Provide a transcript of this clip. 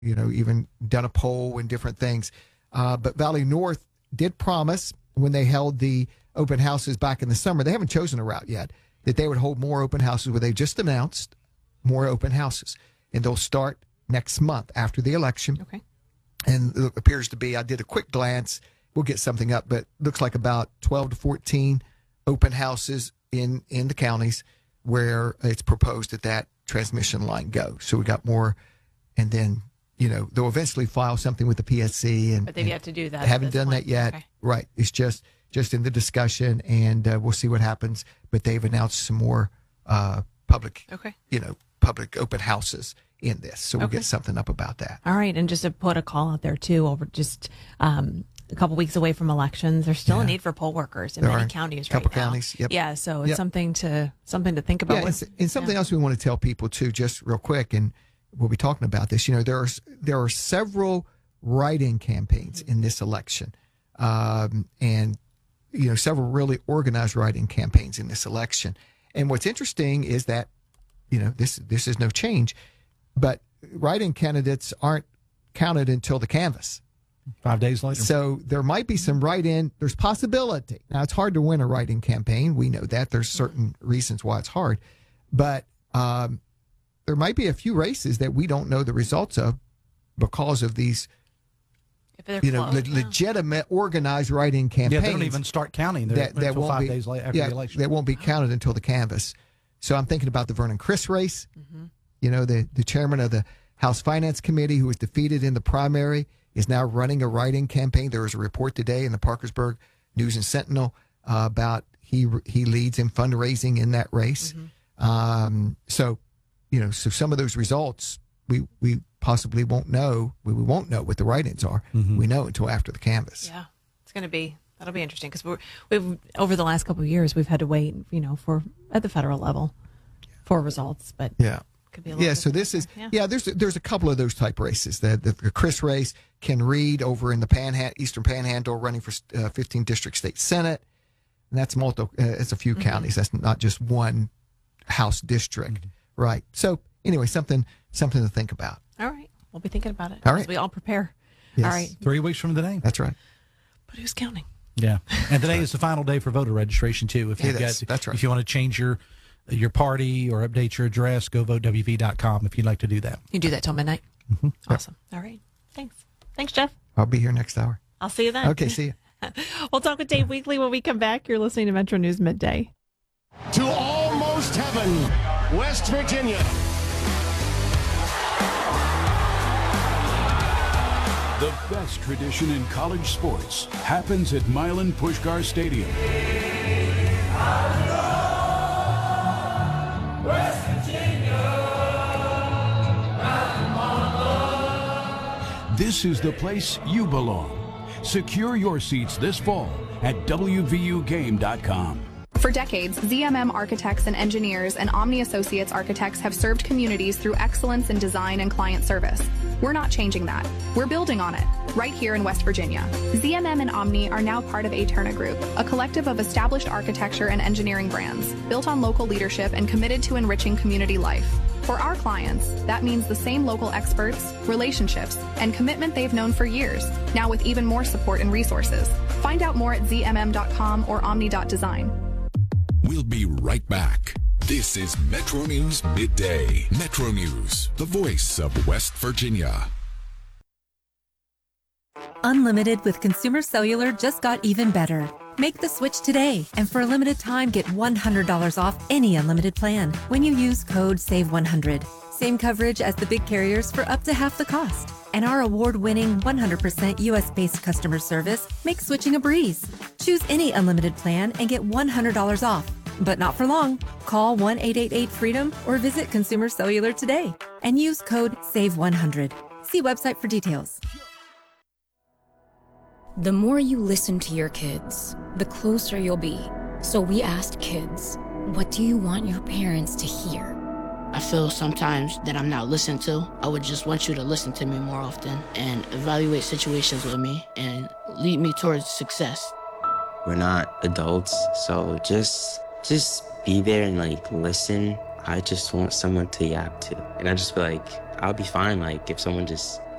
even done a poll and different things. But Valley North did promise when they held the open houses back in the summer, they haven't chosen a route yet, that they would hold more open houses, where they just announced more open houses. And they'll start next month after the election. Okay. And it appears to be, I did a quick glance, we'll get something up, but looks like about 12 to 14 open houses in the counties where it's proposed that transmission line go. So we got more, and then, they'll eventually file something with the PSC. But they've yet to do that. They haven't done that yet. Okay. Right. It's just in the discussion, and we'll see what happens. But they've announced some more public, public open houses in this. So we'll get something up about that. All right. And just to put a call out there, too, over just a couple weeks away from elections, there's still a need for poll workers in many counties right now. A couple counties, yep. Yeah, so it's something to think about. Yeah, and something else we want to tell people, too, just real quick, and we'll be talking about this. There are several write-in campaigns in this election, and several really organized write-in campaigns in this election. And what's interesting is that this is no change, but write-in candidates aren't counted until the canvass. 5 days later. So there might be some write-in. There's possibility. Now, it's hard to win a write-in campaign. We know that. There's certain reasons why it's hard. But there might be a few races that we don't know the results of because of these legitimate, organized write-in campaigns. Yeah, they don't even start counting until 5 days later after the election. That won't be counted until the canvass. So I'm thinking about the Vernon Criss race. Mm-hmm. The chairman of the House Finance Committee, who was defeated in the primary, is now running a write-in campaign. There was a report today in the Parkersburg News and Sentinel about he leads in fundraising in that race. Mm-hmm. So some of those results we possibly won't know. We won't know what the write-ins are. Mm-hmm. We know until after the canvass. Yeah, that'll be interesting because we've over the last couple of years we've had to wait, for at the federal level for results. But could be a little so this is there's a couple of those type races. The Criss race, Ken Reed over in the Eastern Panhandle running for 15 District State Senate, and that's it's a few counties. That's not just one House district, right? So anyway, something to think about. All right, we'll be thinking about it all right. as we all prepare. Yes. All right, 3 weeks from today. That's right. But who's counting? Yeah, and today is the final day for voter registration too. That's right. If you want to change your party or update your address, go votewv.com if you'd like to do that. You do that till midnight. Mm-hmm. Awesome. All right. Thanks, Jeff. I'll be here next hour. I'll see you then. Okay, see you. We'll talk with Dave Weekly when we come back. You're listening to Metro News Midday. To almost heaven, West Virginia. The best tradition in college sports happens at Milan Puskar Stadium. West Virginia, This is the place you belong. Secure your seats this fall at WVUGame.com. For decades, ZMM Architects and Engineers and Omni Associates Architects have served communities through excellence in design and client service. We're not changing that. We're building on it, right here in West Virginia. ZMM and Omni are now part of Aterna Group, a collective of established architecture and engineering brands, built on local leadership and committed to enriching community life. For our clients, that means the same local experts, relationships, and commitment they've known for years, now with even more support and resources. Find out more at zmm.com or omni.design. We'll be right back. This is Metro News Midday. Metro News, the voice of West Virginia. Unlimited with Consumer Cellular just got even better. Make the switch today, and for a limited time, get $100 off any unlimited plan when you use code SAVE100. Same coverage as the big carriers for up to half the cost. And our award-winning 100% U.S.-based customer service makes switching a breeze. Choose any unlimited plan and get $100 off. But not for long. Call 1-888-FREEDOM or visit Consumer Cellular today and use code SAVE100. See website for details. The more you listen to your kids, the closer you'll be. So we asked kids, what do you want your parents to hear? I feel sometimes that I'm not listened to. I would just want you to listen to me more often and evaluate situations with me and lead me towards success. We're not adults, so just be there and listen. I just want someone to yap to. And I just feel like I'll be fine if someone just